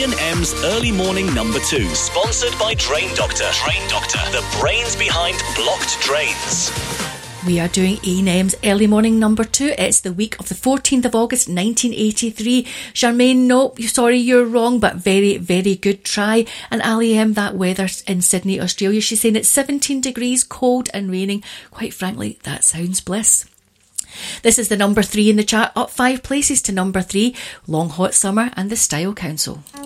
E&M's Early Morning Number 2. Sponsored by Drain Doctor. Drain Doctor, the brains behind blocked drains. We are doing E&M's Early Morning Number 2. It's the week of the 14th of August 1983. Charmaine, no, sorry, you're wrong, but very, very good try. And Ali M, that weather in Sydney, Australia, she's saying it's 17 degrees, cold and raining. Quite frankly, that sounds bliss. This is the number 3 in the chart, up 5 places to number 3, Long Hot Summer and the Style Council.